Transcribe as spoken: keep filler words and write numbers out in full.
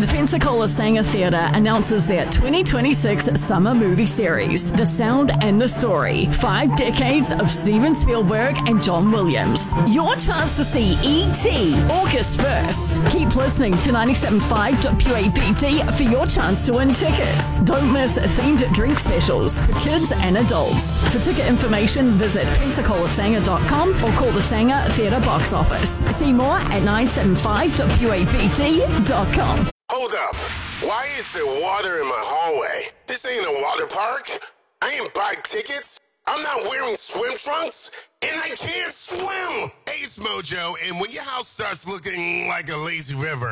The Pensacola Sanger Theatre announces their twenty twenty-six summer movie series, The Sound and the Story, Five Decades of Steven Spielberg and John Williams. Your chance to see E T August first. Keep listening to ninety-seven point five W A P T for your chance to win tickets. Don't miss themed drink specials for kids and adults. For ticket information, visit pensacola sanger dot com or call the Sanger Theatre box office. See more at nine seven five W A P T dot com. Hold up. Why is there water in my hallway? This ain't a water park. I ain't buy tickets. I'm not wearing swim trunks, and I can't swim. Hey, it's Mojo, and when your house starts looking like a lazy river,